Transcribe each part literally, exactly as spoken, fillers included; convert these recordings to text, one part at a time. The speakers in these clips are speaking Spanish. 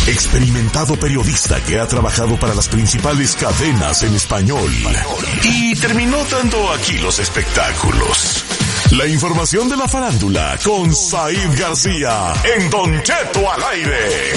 Experimentado periodista que ha trabajado para las principales cadenas en español y terminó dando aquí los espectáculos. La información de la farándula con Said García en Don Cheto al aire.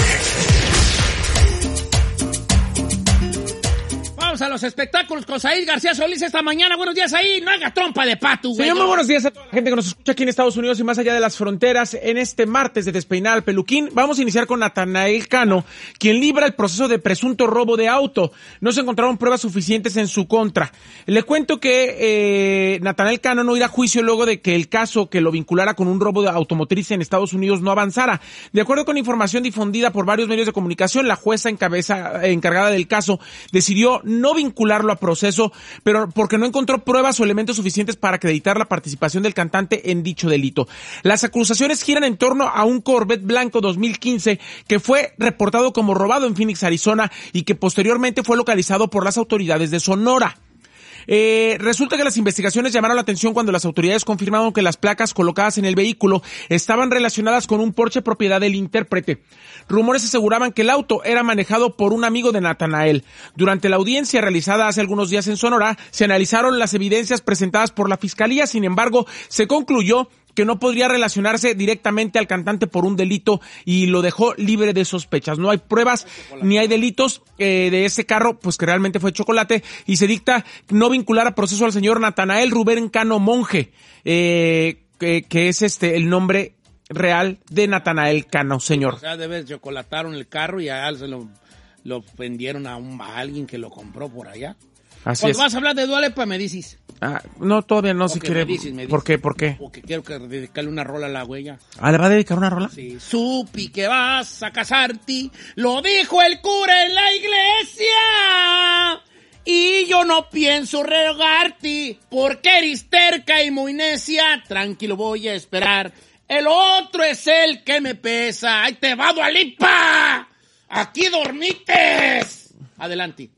Vamos a los espectáculos con Said García Solís esta mañana. Buenos días, Said. No haga trompa de pato, güey. Señor, muy buenos días a toda la gente que nos escucha aquí en Estados Unidos y más allá de las fronteras. En este martes de Despeinar al Peluquín, vamos a iniciar con Natanael Cano, quien libra el proceso de presunto robo de auto. No se encontraron pruebas suficientes en su contra. Le cuento que eh, Natanael Cano no irá a juicio luego de que el caso que lo vinculara con un robo de automotriz en Estados Unidos no avanzara. De acuerdo con información difundida por varios medios de comunicación, la jueza encabeza, encargada del caso decidió no vincularlo a proceso, pero porque no encontró pruebas o elementos suficientes para acreditar la participación del cantante en dicho delito. Las acusaciones giran en torno a un Corvette blanco dos mil quince que fue reportado como robado en Phoenix, Arizona, y que posteriormente fue localizado por las autoridades de Sonora. Eh, resulta que las investigaciones llamaron la atención cuando las autoridades confirmaron que las placas colocadas en el vehículo estaban relacionadas con un Porsche propiedad del intérprete. Rumores aseguraban que el auto era manejado por un amigo de Natanael. Durante la audiencia realizada hace algunos días en Sonora, se analizaron las evidencias presentadas por la fiscalía. Sin embargo, se concluyó que no podría relacionarse directamente al cantante por un delito y lo dejó libre de sospechas. No hay pruebas ni hay delitos eh, de ese carro, pues que realmente fue chocolate, y se dicta no vincular a proceso al señor Natanael Rubén Cano Monje, eh, que, que es este el nombre real de Natanael Cano, señor. O sea, de ver, chocolataron el carro y a él se lo, lo vendieron a, un, a alguien que lo compró por allá. Así Cuando es. vas a hablar de Dua Lipa, me dices. Ah, no, todavía no, Okay, si quiere. me dices, me dices. ¿Por qué? ¿Por qué? Porque quiero que dedicarle una rola a la huella. Ah, ¿le va a dedicar una rola? Sí. Supi que vas a casarte, lo dijo el cura en la iglesia. Y yo no pienso rogarte, porque eres terca y muy necia. Tranquilo, voy a esperar. El otro es el que me pesa. ¡Ahí te va, Dua Lipa! ¡Aquí dormites! Adelante.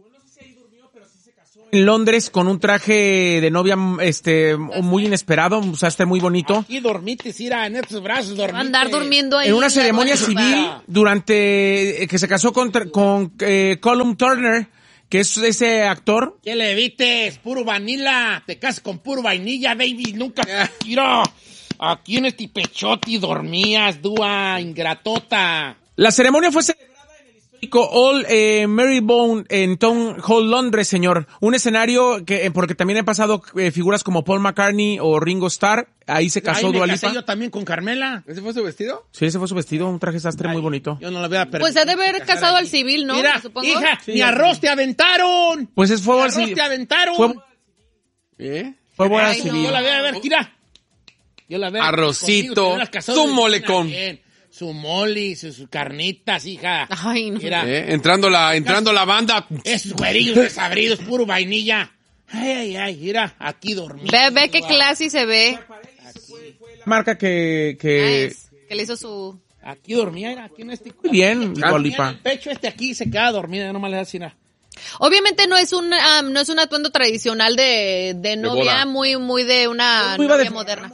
En Londres con un traje de novia este muy inesperado, o sea, este muy bonito. Aquí dormites, ira, en estos brazos dormites. Andar durmiendo ahí. En una ceremonia Dua Lipa. civil durante eh, que se casó con, con eh, Colum Turner, que es ese actor. ¿Qué le vites? Puro vanilla. Te casas con puro vainilla, baby. Nunca. Mira, aquí en este pechote dormías, Dua, ingratota. La ceremonia fue celebrada en el histórico Old eh, Marylebone en Town Hall, Londres, señor. Un escenario que, eh, porque también han pasado eh, figuras como Paul McCartney o Ringo Starr. Ahí se casó Ahí me Dua casé Lipa. yo también con Carmela. ¿Ese fue su vestido? Sí, ese fue su vestido, un traje sastre Ay, muy bonito. Yo no la voy a perder. Pues se debe haber casado al civil, ¿no? Mira, Supongo. hija, Sí, mi ya. arroz te aventaron. Pues es Mi fue al arroz civil. te aventaron. Fue, ¿Eh? fue boda Ay, no. civil. Yo la voy a ver, mira. Yo la veo. Arrocito, contigo, te hubieras casado su de mole China, con- bien. Su mole, sus, sus carnitas, hija. Ay, no. Mira, ¿Eh? Entrando la, entrando la banda. esos güerillos desabridos, puro vainilla. Ay, ay, ay, mira, aquí dormí. Ve, ve qué clase se ve. Marca que, que Nice. Que le hizo su... Aquí dormía, era aquí en este. muy bien, Aquí Dua dormía Lipa. en el pecho este aquí se queda dormida, yo nomás le da así nada. Obviamente no es un um, no es un atuendo tradicional de, de novia, boda. muy muy de una Muy iba novia de- moderna.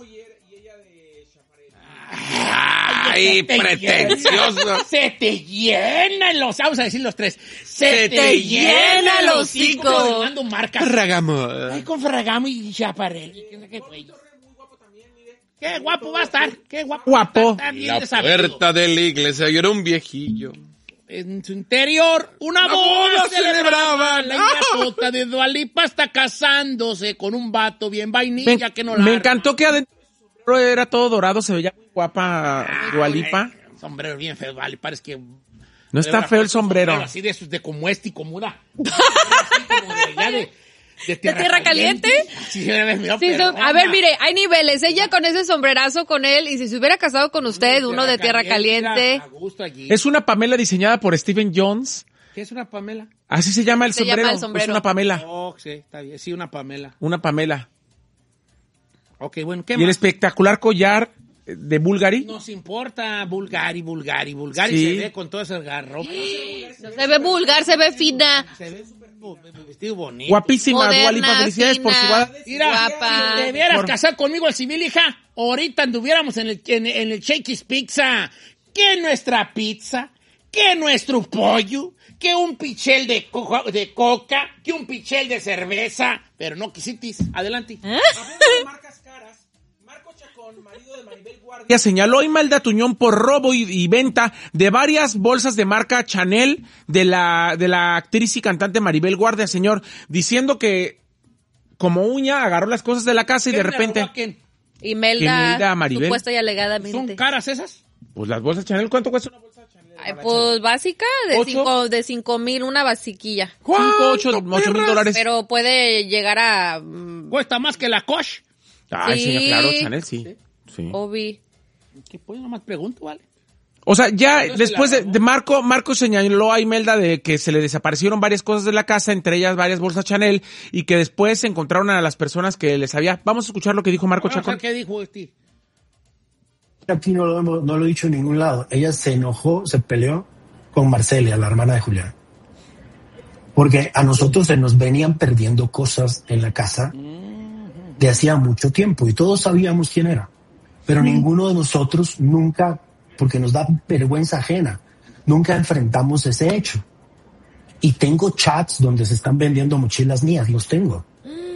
¡Ay, Se te pretencioso! llena- Se te llenan los, vamos a decir los tres. Se, Se te, te llenan llena los los hocico. hocico. Dando marcas. Ragamo. Ay, con Ferragamo y Chaparelli. ¿Qué, qué, güey? Qué guapo va a estar. Qué guapo. Guapo. va a estar, está bien La desabrido. puerta de la iglesia, yo era un viejillo. En su interior, una Una boda boda celebraban. celebraban. La ingratota de Dua Lipa está casándose con un vato bien vainilla Me, que no la me arma. encantó que adentro era todo dorado, se veía muy guapa Dua Lipa. Ay, sombrero bien feo, Dua Lipa, es que... No está feo el sombrero. Así de esos de como este y como una... así como de, ya de, de tierra, tierra caliente? Sí, me veo Sí, son- perrona. a ver, mire, hay niveles. Ella con ese sombrerazo con él, y si se hubiera casado con usted, uno de tierra caliente. A gusto allí. Es una Pamela diseñada por Stephen Jones. ¿Qué es una Pamela? Así se llama el Se sombrero. llama el sombrero. Es una Pamela. Oh, sí, está bien. Sí, una Pamela. Una Pamela. Ok, bueno, ¿qué Y el más? espectacular collar de Bulgari. Nos importa Bulgari, Bulgari, Bulgari Sí. se ve con todo ese garropa. No se ve vulgar, se ve fina. Se ve súper bo- vestido bonito. Guapísima Moderna, Dua Lipa. Felicidades por su fina. boda. Mira, Guapa. si te hubieras Por- casado conmigo al civil, hija, ahorita anduviéramos en el, en, en el Shakey's Pizza. ¿Qué nuestra pizza? que nuestro pollo, que un pichel de, co- de coca, que un pichel de cerveza, pero no quisitis. Adelante. Hablando de marcas caras, Marco Chacón, marido de Maribel Guardia, señaló a Imelda Tuñón por robo y, y venta de varias bolsas de marca Chanel de la, de la actriz y cantante Maribel Guardia, señor, diciendo que como uña agarró las cosas de la casa y de ¿Quién le repente... robó a quién? Imelda, Imelda Maribel. supuesta y alegadamente. ¿Son caras esas? Pues las bolsas Chanel, ¿cuánto cuesta una bolsa Chanel? Ay, pues básica, de ¿Ocho? cinco, de cinco mil, una basiquilla. Cinco, ocho, ocho mil dólares. Pero puede llegar a... mm, ¿Cuesta más que la Coach? Ay, Sí. señor, claro, Chanel, sí. Sí. Obi. ¿Qué pues? Nomás pregunto, ¿vale? O sea, ya No se después la de, robó. de Marco, Marco señaló a Imelda de que se le desaparecieron varias cosas de la casa, entre ellas varias bolsas Chanel, y que después se encontraron a las personas que les había... Vamos a escuchar lo que dijo Marco Vamos a ver Chacón. qué dijo este. Aquí no lo, hemos- no lo he dicho en ningún lado. Ella se enojó, se peleó con Marcelia, la hermana de Julián. Porque a nosotros se nos venían perdiendo cosas en la casa de hacía mucho tiempo y todos sabíamos quién era. Pero ninguno de nosotros nunca, porque nos da vergüenza ajena, nunca enfrentamos ese hecho. Y tengo chats donde se están vendiendo mochilas mías, los tengo.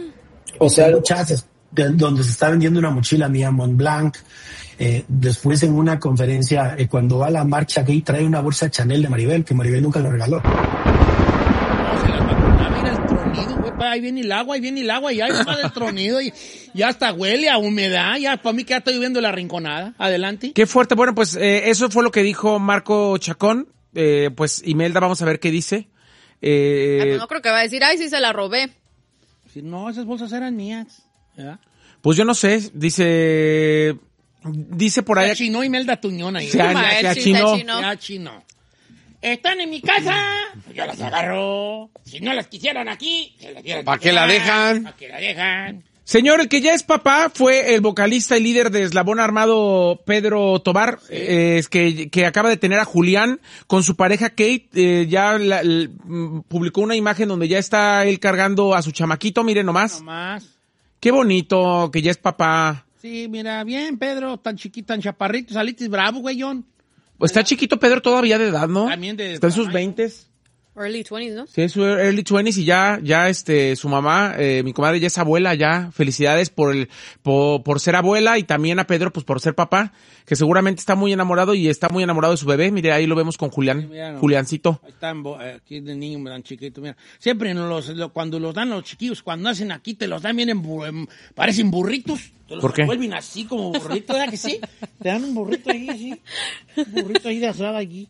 O sea, tengo chats de- donde se está vendiendo una mochila mía Montblanc. Eh, después en una conferencia, eh, cuando va a la marcha gay, trae una bolsa Chanel de Maribel, que Maribel nunca le regaló. No, se las vacunaba, mira el tronido, güey, pa, ahí viene el agua, ahí viene el agua, y ahí va el tronido, y ya hasta huele a humedad, ya para mí que ya estoy viendo la rinconada. Adelante. Qué fuerte. Bueno, pues eh, eso fue lo que dijo Marco Chacón. Eh, pues Imelda, vamos a ver qué dice. Eh, Ah, pues no creo que va a decir, ay, sí se la robé. Si no, esas bolsas eran mías. ¿Verdad? pues yo no sé, dice... Dice por Se ahí... achinó Imelda Tuñón ahí. Se, Ma, se él sí se achinó. achinó. Se achinó. Están en mi casa, pues yo las agarro. Si no las quisieran aquí, se las dieran. ¿Pa' qué la dejan? ¿Para qué la dejan? Señor, el que ya es papá fue el vocalista y líder de Eslabón Armado, Pedro Tobar, eh, es que, que acaba de tener a Julián con su pareja Kate. Eh, ya la- l- mm, publicó una imagen donde ya está él cargando a su chamaquito, miren nomás. Nomás. Qué bonito que ya es papá. Sí, mira, bien, Pedro, tan chiquito, tan chaparrito, saliste bravo, güeyón. Está chiquito Pedro todavía de edad, ¿no? También de Está en sus tamaño. veintes. Early twenties, ¿no? Sí, es su early twenties y ya, ya este, su mamá, eh, mi comadre ya es abuela, ya. Felicidades por el, por, por ser abuela y también a Pedro, pues por ser papá, que seguramente está muy enamorado y está muy enamorado de su bebé. Mire, ahí lo vemos con Julián, Sí, mira, no. Juliancito. Ahí están, bo- eh, aquí de niño me dan chiquito, mira. Siempre nos los, lo- cuando los dan los chiquillos, cuando nacen aquí, te los dan bien en, bu- en- parecen burritos. Te los ¿Por qué? vuelven así como burritos, ¿verdad que sí? Te dan un burrito ahí, así. Un burrito ahí de asada allí.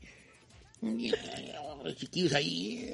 Los chiquillos ahí.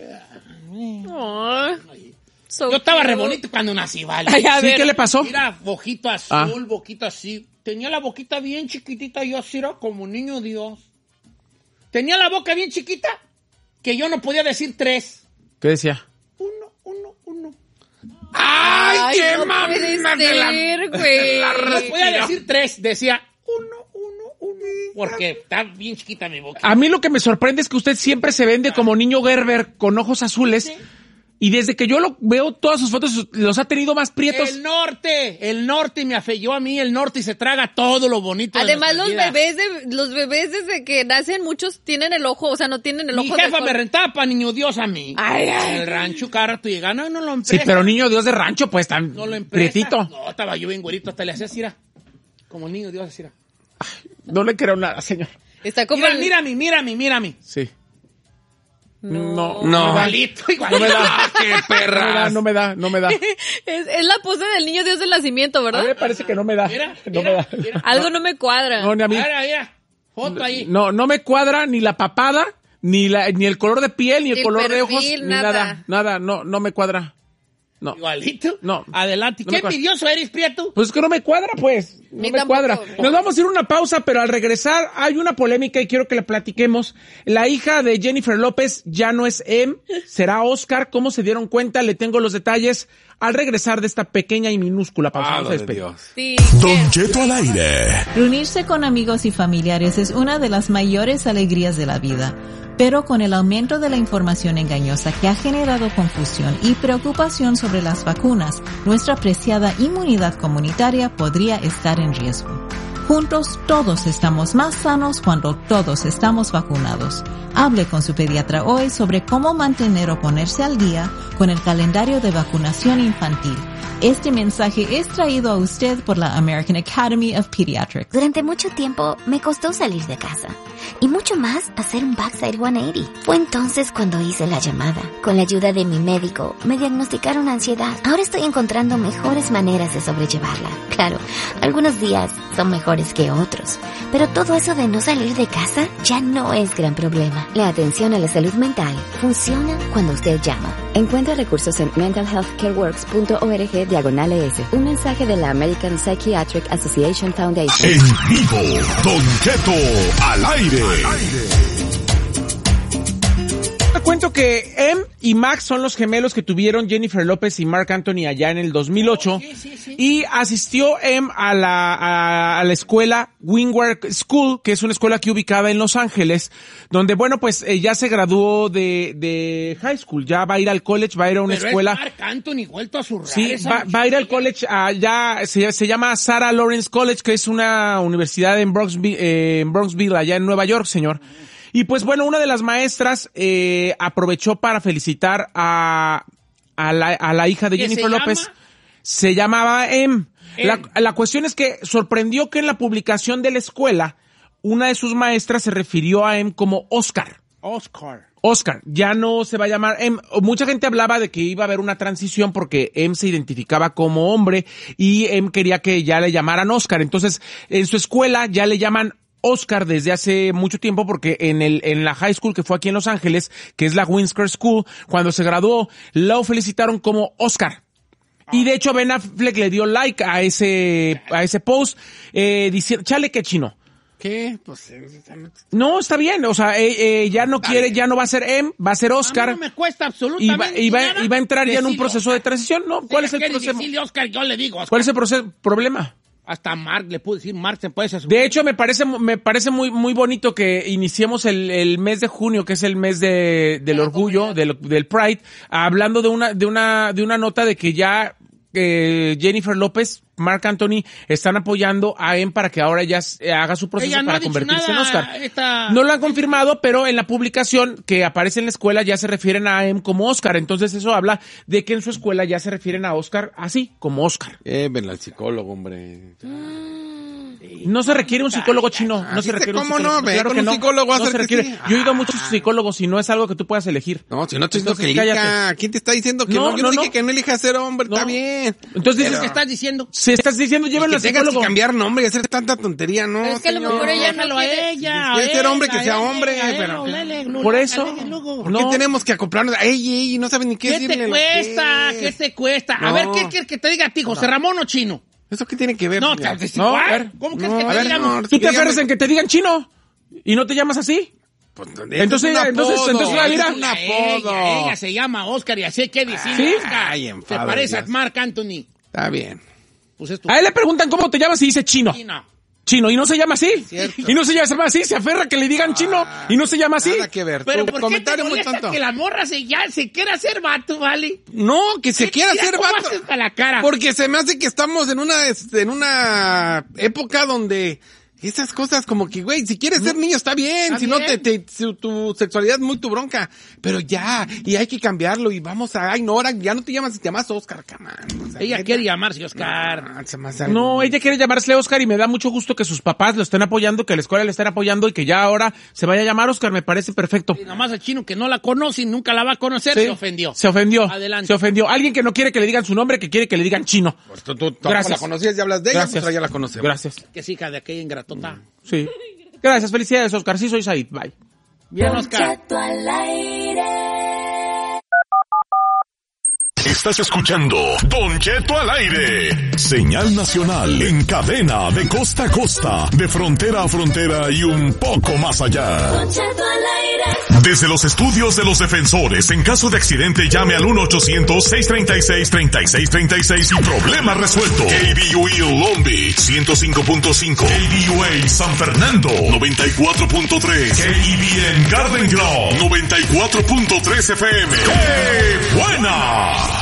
Ay, so Yo estaba cute. re bonito cuando nací, ¿vale? Ay, a ¿Sí? ver. ¿Qué le pasó? Mira, boquito azul, Ah. boquita así. Tenía la boquita bien chiquitita, yo así era como niño Dios. Tenía la boca bien chiquita, que yo no podía decir tres. ¿Qué decía? Uno, uno, uno. ¡Ay, Ay, qué no mamá puede de la... ser, güey. No podía decir tres, decía uno, uno, uno. Porque está bien chiquita mi boca. A mí lo que me sorprende es que usted siempre se vende como niño Gerber con ojos azules. Y desde que yo lo veo, todas sus fotos los ha tenido más prietos. El norte, el norte me afeyó a mí, el norte y se traga todo lo bonito. de Además, los nuestra vida. bebés, de, los bebés desde que nacen, muchos tienen el ojo, o sea, no tienen el Mi ojo de jefa col- me rentaba para niño Dios a mí. Ay, ay. En el rancho, cara, tú llegas, no, no lo Sí, empresta. pero niño Dios de rancho, pues tan No lo empresta. prietito. No, estaba yo bien güerito, hasta le hacía así, era. Como niño Dios, así era. No le creo nada, señor. Está como Mira, el- mírame, mírame, mírame. Sí. No. No. Igualito, igualito. No me da. ¡Ah, qué No me da, perras! no me da, no me da. es, es la pose del niño Dios del nacimiento, A ¿verdad? mí me parece que no me da. Mira, No me mira, da. mira. Algo no me cuadra. No, ni a mí. Mira, mira. Foto ahí. No, no me cuadra ni la papada, ni la, ni el color de piel, ni el, El color de perfil, ojos, ni nada. nada. Nada, no, no me cuadra. No. Igualito. No. Adelante. No ¿Qué me cuadra. envidioso eres, Prieto? Pues es que no me cuadra, pues. No Ni me tampoco. cuadra. Nos vamos a ir a una pausa, pero al regresar hay una polémica y quiero que la platiquemos. La hija de Jennifer López ya no es Em, será Oscar. ¿Cómo se dieron cuenta? Le tengo los detalles al regresar de esta pequeña y minúscula pausa. Vamos a Madre de despedir. Dios. Sí, Don Cheto al aire. Reunirse con amigos y familiares es una de las mayores alegrías de la vida, pero con el aumento de la información engañosa que ha generado confusión y preocupación sobre las vacunas, nuestra preciada inmunidad comunitaria podría estar en riesgo. Juntos todos estamos más sanos cuando todos estamos vacunados. Hable con su pediatra hoy sobre cómo mantener o ponerse al día con el calendario de vacunación infantil. Este mensaje es traído a usted por la American Academy of Pediatrics. Durante mucho tiempo me costó salir de casa y mucho más hacer un backside ciento ochenta. Fue entonces cuando hice la llamada. Con la ayuda de mi médico me diagnosticaron ansiedad. Ahora estoy encontrando mejores maneras de sobrellevarla. Claro, algunos días son mejores que otros, pero todo eso de no salir de casa ya no es gran problema. La atención a la salud mental funciona cuando usted llama. Encuentra recursos en mental health care works punto org diagonal es. Un mensaje de la American Psychiatric Association Foundation. En vivo, Don Cheto al aire. Te cuento que Em y Max son los gemelos que tuvieron Jennifer López y Marc Anthony allá en el dos mil ocho. Sí, sí, sí. Y asistió Em a la, a, a la escuela Windward School, que es una escuela aquí ubicada en Los Ángeles, donde, bueno, pues eh, ya se graduó de, de high school, ya va a ir al college, va a ir a una Pero escuela. Es Marc Anthony vuelto a su Sí, va, va a ir al college allá, se, se llama Sarah Lawrence College, que es una universidad en Bronxville, eh, en Bronxville, allá en Nueva York, señor. Y pues bueno, una de las maestras eh, aprovechó para felicitar a, a, la, a la hija de Jennifer López. Se llamaba Em. La, la cuestión es que sorprendió que en la publicación de la escuela, una de sus maestras se refirió a Em como Oscar. Oscar. Oscar, ya no se va a llamar Em. Mucha gente hablaba de que iba a haber una transición porque Em se identificaba como hombre y Em quería que ya le llamaran Oscar. Entonces, en su escuela ya le llaman Oscar desde hace mucho tiempo porque en el en la high school que fue aquí en Los Ángeles, que es la Windsor School, cuando se graduó, lo felicitaron como Oscar. Y de hecho Ben Affleck le dio like a ese a ese post eh, diciendo, chale que chino. ¿Qué? Pues no, está bien, o sea, eh, eh, ya no quiere, ya no va a ser Em, va a ser Oscar. A mí no me cuesta Y absolutamente va, y va, nada y va a entrar ya en un decirle proceso Oscar. de transición, ¿no? ¿Cuál Si es el quiere proceso? decirle Oscar, yo le digo Oscar. ¿Cuál es el proceso, problema? Hasta Mark le puedo decir, Mark se puede hacer. De hecho, me parece, me parece muy, muy bonito que iniciemos el, el mes de junio, que es el mes de, del orgullo, del, del Pride, hablando de una, de una, de una nota de que ya, eh, Jennifer López, Marc Anthony están apoyando a Em para que ahora ya haga su proceso Ella no para ha dicho convertirse nada, en Oscar. esta- No lo han confirmado, pero en la publicación que aparece en la escuela ya se refieren a Em como Oscar. Entonces eso habla de que en su escuela ya se refieren a Oscar así, como Oscar. Eh, ven al psicólogo, hombre. No se requiere un psicólogo chino. No se ¿Viste requiere un cómo psicólogo. no? Ve Claro con que un no. psicólogo a No hacer se que requiere. sí. Yo he ido a Ah. muchos psicólogos y no es algo que tú puedas elegir. No, si no estoy diciendo Entonces, que elija. cállate. ¿Quién te está diciendo que No, no? Yo no, no, dije no. que no elija ser hombre, No. está bien. Entonces ¿Qué dices que estás diciendo? si estás diciendo, Y llévenlo que al tengas que psicólogo. cambiar nombre y hacer tanta tontería, no, Es que a lo señor. mejor ella no Déjalo a quiere- ella. Si quiere a ser hombre, él, que a sea él, hombre, a él, pero- lele, no, Por no, eso, lele, luego. ¿Por no. qué tenemos que acoplarnos? Ey, ey, no saben ni qué, ¿Qué decirle. te lo cuesta? que ¿Qué es. te cuesta? A No. ver, ¿qué quieres que te diga a ti, José Ramón o Chino? ¿Eso qué tiene que ver? No, señor? te- te- No, igual. a ver. ¿Cómo crees No, que a te ver, digamos? no, Tú te dígame. aferras en que te digan chino y no te llamas así. Pues, Entonces, es un entonces, apodo, entonces, es mira. un Ella, apodo. ella se llama Oscar y así hay que decirle ¿Sí? Oscar. Ay, Te enfado, parece ya. a Marc Anthony. Está bien. Pues es tu A él le preguntan cómo te llamas y dice chino. Chino. Chino, y no se llama así. Cierto. Y no se llama así, se aferra que le digan chino y no se llama así. Nada que ver. Pero Tu ¿por qué te comentario muy molesta tonto. que la morra se, ya, se quiera hacer vato, vale? No, que se quiera Mira hacer cómo vato. haces a la cara. Porque se me hace que estamos en una, este, en una época donde esas cosas como que, güey, si quieres ser niño está bien, Está si no bien. te, te, su- tu sexualidad es muy tu bronca, pero ya, y hay que cambiarlo y vamos a, ay no, ahora ya no te llamas, te llamas Oscar, camán. O sea, Ella neta. quiere llamarse Oscar. No, se me hace algo- No, ella quiere llamarse Oscar y me da mucho gusto que sus papás lo estén apoyando, que la escuela le estén apoyando y que ya ahora se vaya a llamar Oscar, me parece perfecto. Y nomás el Chino que no la conoce y nunca la va a conocer, Sí. se ofendió. Se ofendió. Adelante. Se ofendió. Alguien que no quiere que le digan su nombre, que quiere que le digan chino. Pues tú, tú tampoco Gracias. la conocías y hablas de ella, Gracias. pues ahora ya la conocemos. Gracias. Que es hija de aquella ingratota. Sí. Gracias, felicidades, Oscar. Sí, soy Said. Bye. Bien, Oscar. Estás escuchando Don Cheto al aire. Señal nacional en cadena de costa a costa, de frontera a frontera y un poco más allá. Desde los estudios de los defensores, en caso de accidente llame al uno ochocientos seiscientos treinta y seis, treinta y seis treinta y seis y problema resuelto. K B U E Long Beach ciento cinco punto cinco, K B U A San Fernando noventa y cuatro punto tres, K E B N Garden Grove noventa y cuatro punto tres F M. ¡Qué buena!